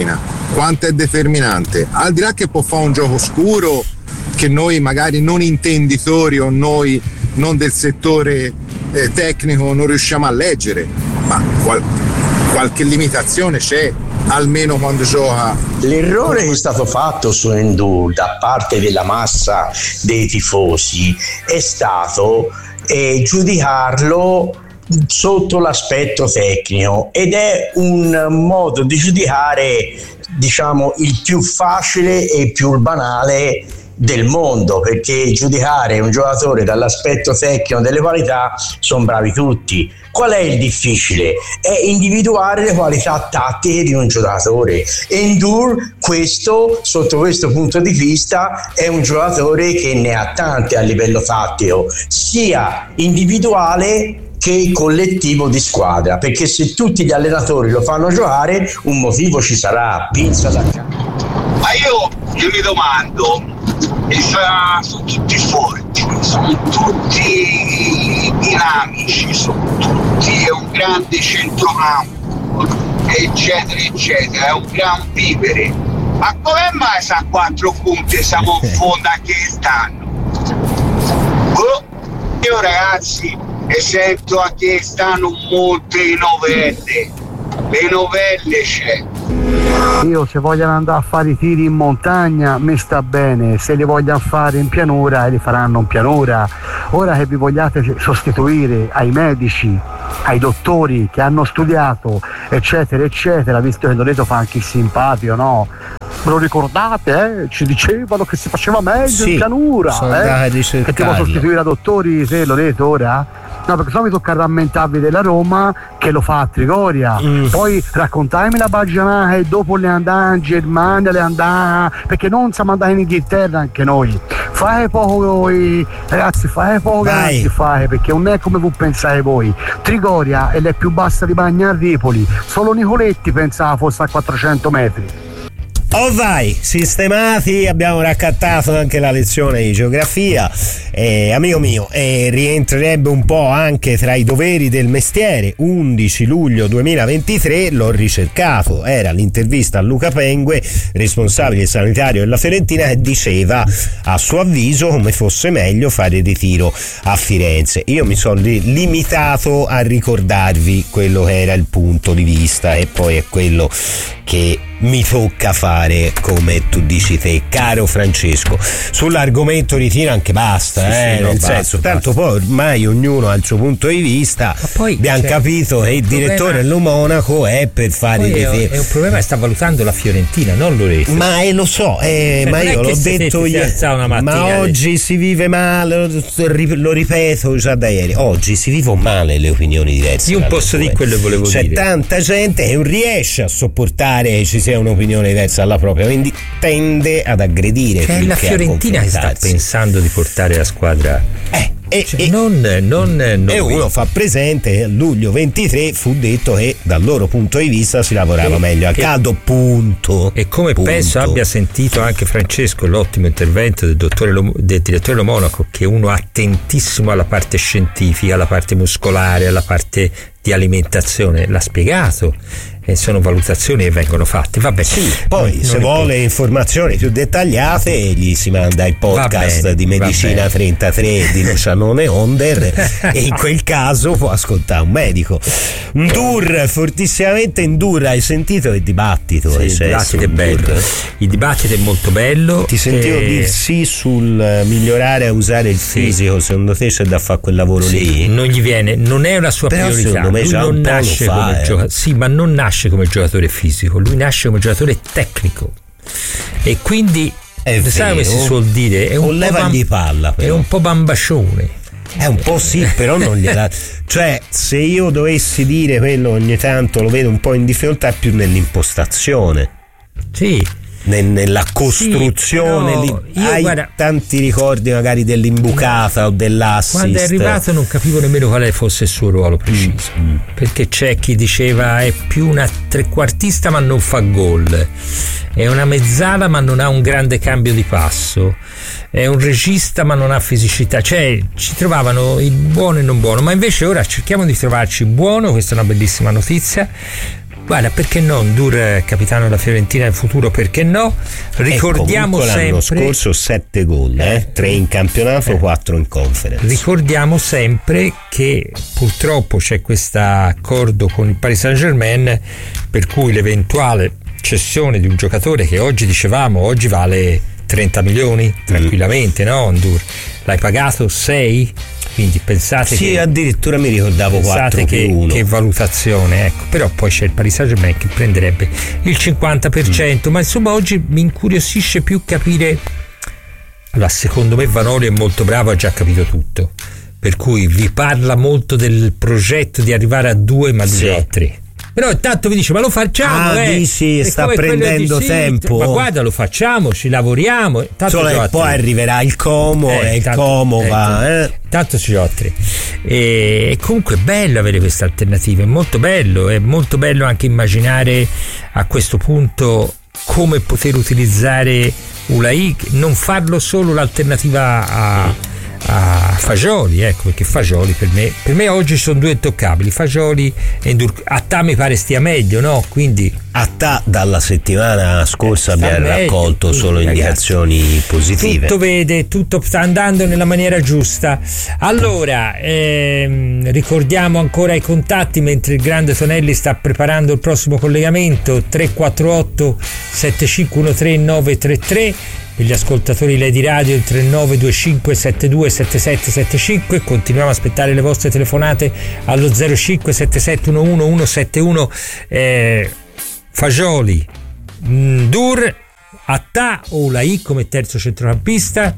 quanto è determinante, al di là che può fare un gioco scuro che noi magari non intenditori o noi non del settore tecnico non riusciamo a leggere, ma qualche limitazione c'è, almeno quando gioca. L'errore che è stato fatto su Ndour da parte della massa dei tifosi è stato giudicarlo sotto l'aspetto tecnico, ed è un modo di giudicare, diciamo, il più facile e più banale del mondo, perché giudicare un giocatore dall'aspetto tecnico delle qualità sono bravi tutti. Qual è il difficile? È individuare le qualità tattiche di un giocatore. Ndour, sotto questo punto di vista, è un giocatore che ne ha tante a livello tattico, sia individuale che collettivo di squadra, perché se tutti gli allenatori lo fanno giocare un motivo ci sarà, pinza da capo. Ma io mi domando, sono tutti forti, sono tutti dinamici, sono tutti, è un grande centrocampo, eccetera eccetera, è un gran vivere, ma come mai sa 4 punti siamo in fondo a che stanno? Io ragazzi sento a che stanno molte novelle, le novelle c'è. Io se vogliono andare a fare i tiri in montagna mi sta bene, se li vogliono fare in pianura li faranno in pianura. Ora che vi vogliate sostituire ai medici, ai dottori che hanno studiato, eccetera eccetera, visto che Loreto fa anche il simpatico, no? Me lo ricordate? Ci dicevano che si faceva meglio in pianura, che ti vuoi sostituire a dottori te, Loreto, ora? No, perché sennò mi tocca rammentarvi della Roma che lo fa a Trigoria. Poi raccontarmi la baggianata e dopo le andare in Germania, perché non siamo andati in Inghilterra anche noi. Fate poco, ragazzi, fate poco anzi fate, perché non è come voi pensate voi. Trigoria è la più bassa di Bagnarripoli, solo Nicoletti pensava fosse a 400 metri. Oh vai, sistemati, abbiamo raccattato anche la lezione di geografia, amico mio, rientrerebbe un po' anche tra i doveri del mestiere. 11 luglio 2023, l'ho ricercato, era l'intervista a Luca Pengue, responsabile sanitario della Fiorentina, che diceva a suo avviso come fosse meglio fare il ritiro a Firenze. Io mi sono limitato a ricordarvi quello che era il punto di vista e poi è quello che mi tocca fare, come tu dici te, caro Francesco. Sull'argomento ritiro anche basta, nel senso, tanto poi ormai ognuno ha il suo punto di vista. Ma poi abbiamo capito che il direttore dello Monaco è per fare il ritiro. È un problema che sta valutando la Fiorentina, non Loreto. Ma lo so, ma io l'ho detto ieri. Ma oggi si vive male, lo ripeto già da ieri. Oggi si vivono male le opinioni diverse. Io non posso dire quello che volevo dire. C'è tanta gente che non riesce a sopportare che ci sia un'opinione diversa alla propria, quindi tende ad aggredire. È la Fiorentina che sta pensando di portare la squadra. E uno fa presente che a luglio 23 fu detto che dal loro punto di vista si lavorava meglio al caldo, punto. E come penso abbia sentito anche Francesco l'ottimo intervento del direttore dello Monaco, che è uno attentissimo alla parte scientifica, alla parte muscolare, alla parte di alimentazione, l'ha spiegato. Sono valutazioni che vengono fatte. Vabbè, poi se vuole informazioni più dettagliate gli si manda il podcast di Medicina 33 di Lucianone Onder e in quel caso può ascoltare un medico. Ndour, fortissimamente Ndour, hai sentito il dibattito? Sì, il dibattito è bello, il dibattito è molto bello. Ti sentivo dir sì sul migliorare a usare il fisico, secondo te c'è da fare quel lavoro lì? Non gli viene, non è una sua priorità, lui non nasce come giocatore, sì, ma non nasce come giocatore fisico, lui nasce come giocatore tecnico e quindi sai come si suol dire, è un leva di palla, però. È un po' bambascione, è un po' sì, però non gliela cioè se io dovessi dire quello ogni tanto lo vedo un po' in difficoltà più nell'impostazione, sì, nella costruzione, sì, hai tanti ricordi magari dell'imbucata o dell'assist. Quando è arrivato non capivo nemmeno quale fosse il suo ruolo preciso, perché c'è chi diceva è più una trequartista ma non fa gol, è una mezzala ma non ha un grande cambio di passo, è un regista ma non ha fisicità, cioè ci trovavano il buono e non buono, ma invece ora cerchiamo di trovarci buono, questa è una bellissima notizia, Guarda, perché no? Ndour capitano della Fiorentina in futuro, perché no? Ricordiamo sempre l'anno scorso 7 gol, 3 in campionato, 4 in conference. Ricordiamo sempre che purtroppo c'è questo accordo con il Paris Saint-Germain per cui l'eventuale cessione di un giocatore che oggi vale 30 milioni tranquillamente, no? Ndour l'hai pagato 6, quindi pensate che addirittura mi ricordavo 4 più 1. Che valutazione, ecco. Però poi c'è il Paris Saint-Germain che prenderebbe il 50%, ma insomma oggi mi incuriosisce più capire. Allora, secondo me Vanoli è molto bravo, ha già capito tutto, per cui vi parla molto del progetto di arrivare a 2, ma lui a 3. Però intanto vi dice, ma lo facciamo, dici, sta prendendo tempo. Ma guarda, lo facciamo, ci lavoriamo. Poi arriverà il Como e il Como va. Tanto ci ho 3. E comunque è bello avere queste alternative, è molto bello anche immaginare a questo punto come poter utilizzare Ulai, non farlo solo l'alternativa a Fagioli, ecco, perché Fagioli per me oggi sono 2 intoccabili, Fagioli e Ndour. Attà mi pare stia meglio, no? Quindi Attà dalla settimana scorsa abbiamo raccolto solo indicazioni positive. Tutto sta andando nella maniera giusta. Allora ricordiamo ancora i contatti mentre il grande Tonelli sta preparando il prossimo collegamento: 348 7513 933. Per gli ascoltatori Lady Radio il 3925 72 7775. Continuiamo a aspettare le vostre telefonate allo 05 77 11 171. Fagioli, Ndour, Attà o Ulai come terzo centrocampista.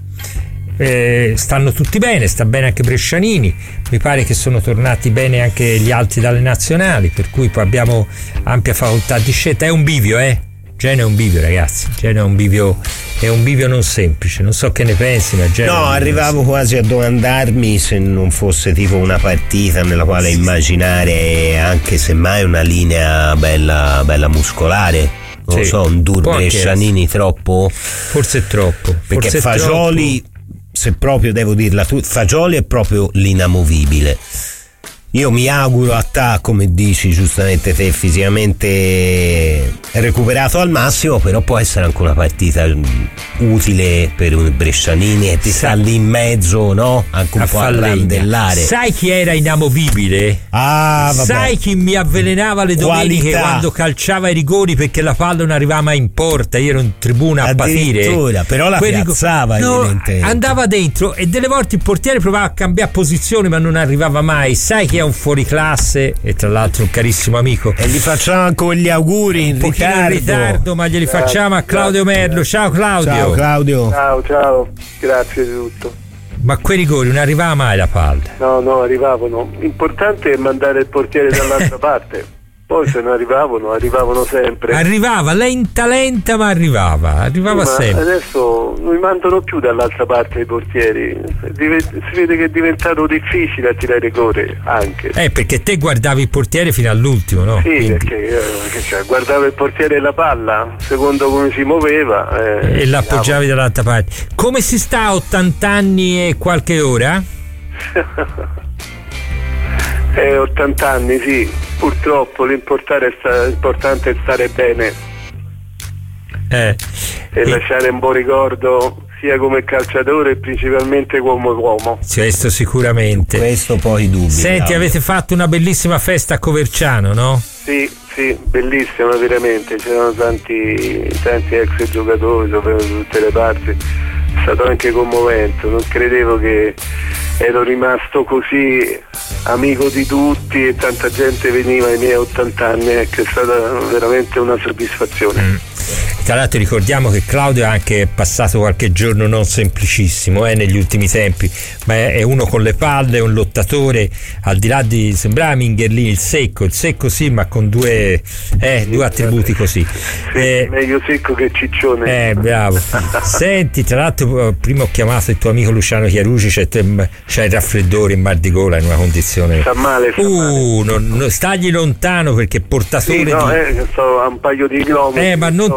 Stanno tutti bene, sta bene anche Brescianini, mi pare che sono tornati bene anche gli altri dalle nazionali, per cui poi abbiamo ampia facoltà di scelta. È un bivio, Genoa è un bivio, ragazzi. Genoa è un bivio non semplice. Non so che ne pensi, ma Genoa. No, arrivavo quasi a domandarmi se non fosse tipo una partita nella quale immaginare anche semmai una linea bella muscolare. Non lo so, un Ndour Brescianini troppo? Forse è troppo. Perché Fagioli, se proprio devo dirla tu, Fagioli è proprio l'inamovibile. Io mi auguro Attà, come dici giustamente te, fisicamente recuperato al massimo, però può essere anche una partita utile per un Brescianini e ti sta lì in mezzo, no? Anche un po' a randellare. Sai chi era inamovibile? Vabbè. Sai chi mi avvelenava le domeniche quando calciava i rigori perché la palla non arrivava mai in porta? Io ero in tribuna a patire. Però la piazzava, evidentemente. Andava dentro e delle volte il portiere provava a cambiare posizione ma non arrivava mai. Sai chi è un fuoriclasse e tra l'altro un carissimo amico? E gli facciamo anche gli auguri in ritardo, ma glieli facciamo a Claudio Merlo. Ciao Claudio. Ciao Claudio. Ciao, grazie di tutto. Ma quei rigori non arrivava mai la palla? No, arrivavano. L'importante è mandare il portiere dall'altra parte. Poi se non arrivavano sempre. Arrivava lenta, ma arrivava sempre. Adesso non mi mandano più dall'altra parte i portieri. Si vede che è diventato difficile a tirare rigore anche. Perché te guardavi il portiere fino all'ultimo, no? Sì, perché guardavo il portiere e la palla, secondo come si muoveva. E l'appoggiavi dall'altra parte. Come si sta a 80 anni e qualche ora? 80 anni, sì. Purtroppo l'importante è stare bene e lasciare un buon ricordo sia come calciatore e principalmente come uomo. Questo sicuramente. Questo poi dubbi. Senti, avete fatto una bellissima festa a Coverciano, no? Sì, bellissima veramente. C'erano tanti ex giocatori da tutte le parti. È stato anche commovente. Non credevo che ero rimasto così amico di tutti e tanta gente veniva ai miei 80 anni, è stata veramente una soddisfazione. Tra l'altro ricordiamo che Claudio ha anche passato qualche giorno non semplicissimo negli ultimi tempi, ma è uno con le palle, è un lottatore, al di là di sembrava Mingherlini, il secco sì, ma con due attributi così. Meglio secco che ciccione. Bravo. Senti, tra l'altro prima ho chiamato il tuo amico Luciano Chiarucci, c'è il raffreddore, il mal di gola, in una condizione. Sta male. Non stagli lontano perché portatore sto a un paio di chilometri. Ma non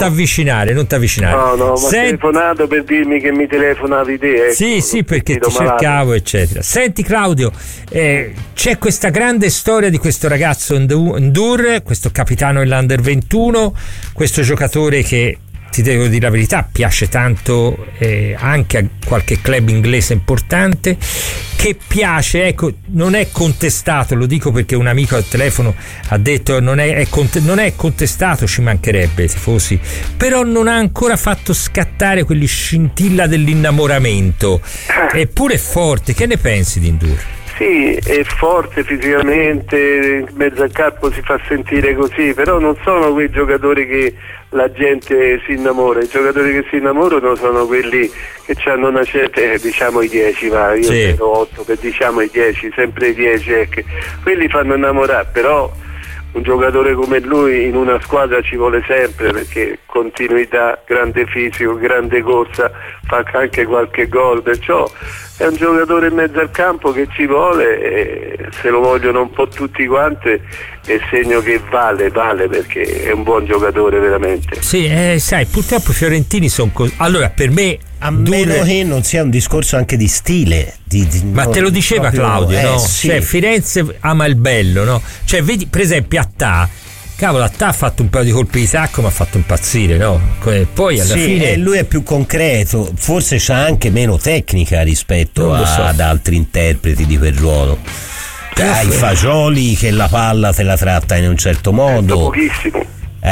t'avvicinare. No, ma telefonato per dirmi che mi telefonavi te. Ecco, sì, perché ti cercavo, eccetera. Senti Claudio, c'è questa grande storia di questo ragazzo N'Dour, questo capitano dell'Under 21, questo giocatore che, ti devo dire la verità, piace tanto anche a qualche club inglese importante, che piace, ecco, non è contestato, lo dico perché un amico al telefono ha detto non è contestato, ci mancherebbe tifosi, però non ha ancora fatto scattare quegli scintilla dell'innamoramento, eppure è forte. Che ne pensi di N'Dour? Sì, è forte fisicamente, in mezzo al campo si fa sentire così, però non sono quei giocatori che la gente si innamora. I giocatori che si innamorano sono quelli che hanno una certa, diciamo i 10, ma io ero 8, per diciamo i 10, sempre i 10, quelli fanno innamorare, però un giocatore come lui in una squadra ci vuole sempre, perché continuità, grande fisico, grande corsa, fa anche qualche gol, perciò è un giocatore in mezzo al campo che ci vuole, e se lo vogliono un po' tutti quanti è segno che vale, perché è un buon giocatore veramente. Sì, sai, purtroppo i fiorentini sono così. Allora, per me, a meno che non sia un discorso anche di stile, ma te lo diceva proprio, Claudio, no? Sì. Cioè, Firenze ama il bello, no? Cioè, vedi, per esempio, Attà ha fatto un paio di colpi di tacco, ma ha fatto impazzire, no? Poi alla fine lui è più concreto, forse c'ha anche meno tecnica rispetto ad altri interpreti di quel ruolo. Hai Fagioli che la palla te la tratta in un certo modo. Pochissimo.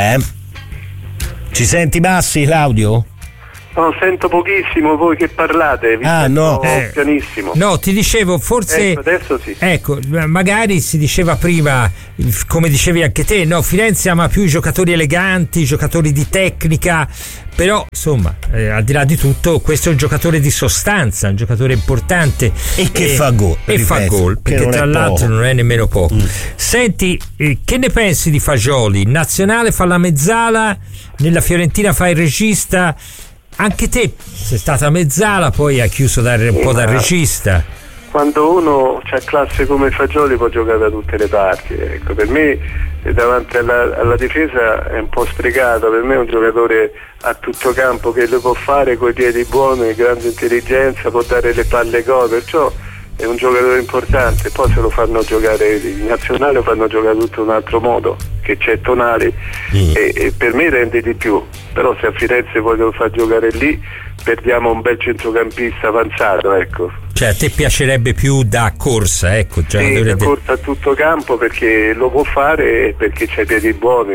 Ci senti bassi, Claudio? No, sento pochissimo voi che parlate, pianissimo. No, ti dicevo, forse adesso sì. Ecco, magari si diceva prima, come dicevi anche te, no, Firenze ama più i giocatori eleganti, i giocatori di tecnica, però insomma, al di là di tutto, questo è un giocatore di sostanza, un giocatore importante e che fa gol. E fa gol, perché tra l'altro non è nemmeno poco. Senti, che ne pensi di Fagioli? In nazionale fa la mezzala, nella Fiorentina fa il regista. Anche te sei stata mezzala, poi hai chiuso un po' da regista. Quando uno c'ha classe come Fagioli può giocare da tutte le parti, ecco, per me davanti alla difesa è un po' sprecato, per me è un giocatore a tutto campo che lo può fare coi piedi buoni, grande intelligenza, può dare le palle gol, perciò è un giocatore importante. Poi se lo fanno giocare in nazionale lo fanno giocare tutto in un altro modo, che c'è Tonali e per me rende di più, però se a Firenze poi lo fa giocare lì perdiamo un bel centrocampista avanzato, ecco. Cioè a te piacerebbe più da corsa, ecco, da corsa a tutto campo, perché lo può fare, perché c'ha i piedi buoni,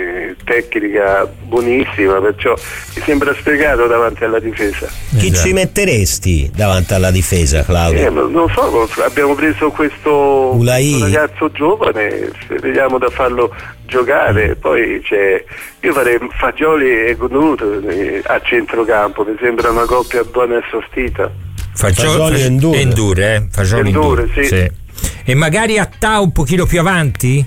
tecnica buonissima, perciò mi sembra sprecato davanti alla difesa. Chi ci metteresti davanti alla difesa, Claudio? Non so, abbiamo preso questo ragazzo giovane, vediamo da farlo giocare, poi io farei Fagioli e N'Dour a centrocampo, mi sembra una coppia buona e sostita. Fagioli e N'Dour, Fagioli N'Dour, sì. E magari Attà un pochino più avanti?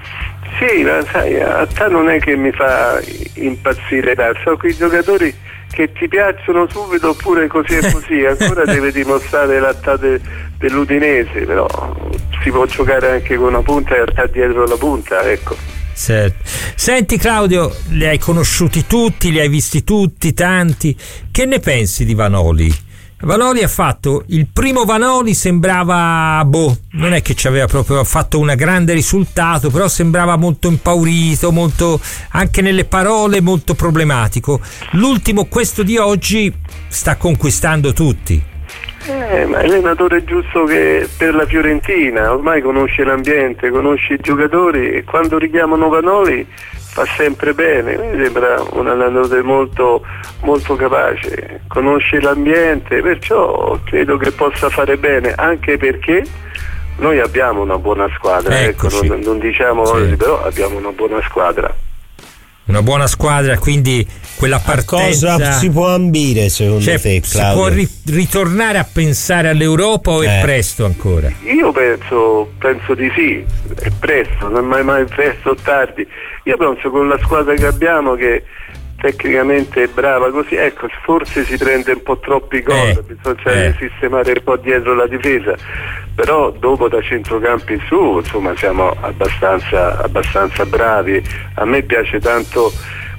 Sì, ma sai, Attà non è che mi fa impazzire, sono quei giocatori che ti piacciono subito, oppure così e così, ancora deve dimostrare l'Attà dell'Udinese, però si può giocare anche con una punta e Attà dietro la punta, ecco. Certo. Senti Claudio, li hai conosciuti tutti, li hai visti tutti, tanti, che ne pensi di Vanoli? Vanoli ha fatto il primo Vanoli, sembrava non è che ci aveva proprio fatto un grande risultato, però sembrava molto impaurito, molto anche nelle parole, molto problematico. L'ultimo, questo di oggi, sta conquistando tutti. Ma è allenatore giusto che per la Fiorentina, ormai conosce l'ambiente, conosce i giocatori, e quando richiamano Vanoli fa sempre bene. Mi sembra un allenatore molto, molto capace, conosce l'ambiente, perciò credo che possa fare bene, anche perché noi abbiamo una buona squadra, ecco, non diciamo oggi, però abbiamo una buona squadra. Una buona squadra, quindi quella partenza. Cosa si può ambire secondo te, Claudio? Si può ritornare a pensare all'Europa o è presto ancora? Io penso di sì, è presto, non è mai presto o tardi. Io penso con la squadra che abbiamo, che tecnicamente è brava così, ecco, forse si prende un po' troppi gol, bisogna sistemare un po' dietro la difesa, però dopo da centrocampi in su, insomma, siamo abbastanza bravi. A me piace tanto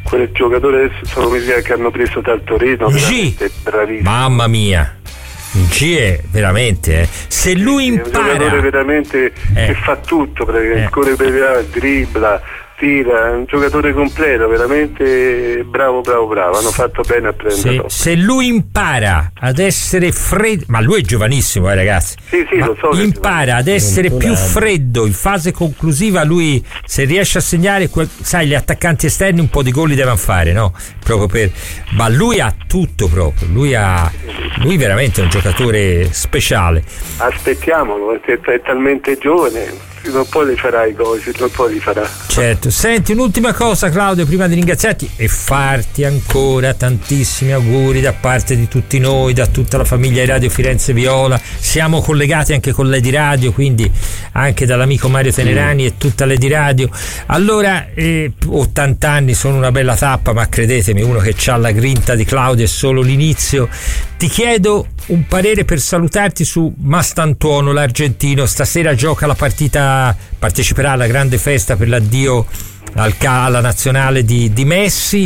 quel giocatore adesso sono quelli che hanno preso dal Torino, veramente bravissimo. Mamma mia, G è veramente se lui impara, è un giocatore veramente che fa tutto, perché corre per dribbla, tira, è un giocatore completo, veramente bravo, hanno fatto bene a prenderlo. Se lui impara ad essere freddo, ma lui è giovanissimo, ragazzi. Sì, lo so. Impara ad essere più freddo in fase conclusiva, lui se riesce a segnare, sai, gli attaccanti esterni un po' di gol li devono fare, no? Ma lui ha tutto proprio, lui veramente è un giocatore speciale. Aspettiamolo, perché è talmente giovane. Non poi li farà i gol, non poi li farà. Certo. Senti, un'ultima cosa, Claudio, prima di ringraziarti e farti ancora tantissimi auguri da parte di tutti noi, da tutta la famiglia di Radio Firenze Viola. Siamo collegati anche con Lady Radio, quindi anche dall'amico Mario Tenerani e tutta Lady Radio. Allora, 80 anni sono una bella tappa, ma credetemi, uno che ha la grinta di Claudio è solo l'inizio. Ti chiedo un parere per salutarti su Mastantuono, l'argentino. Stasera gioca la partita, parteciperà alla grande festa per l'addio alla nazionale di Messi.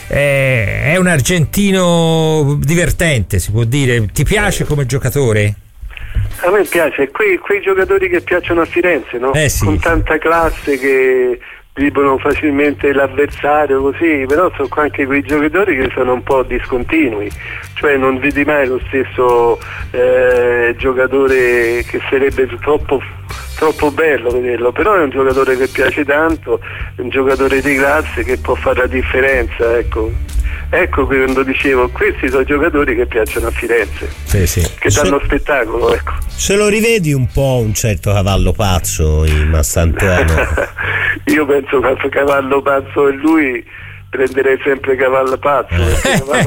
È un argentino divertente, si può dire. Ti piace come giocatore? A me piace, quei giocatori che piacciono a Firenze, no? Sì. Con tanta classe che dribbano facilmente l'avversario, così, però sono anche quei giocatori che sono un po' discontinui, cioè non vedi mai lo stesso giocatore che sarebbe troppo bello vederlo, però è un giocatore che piace tanto, è un giocatore di classe che può fare la differenza, ecco quando dicevo, questi sono giocatori che piacciono a Firenze, che danno spettacolo, ecco. Se lo rivedi un po' un certo Cavallo Pazzo in Mastantuono? Io penso che Cavallo Pazzo e lui prenderei sempre Cavallo Pazzo, perché Cavallo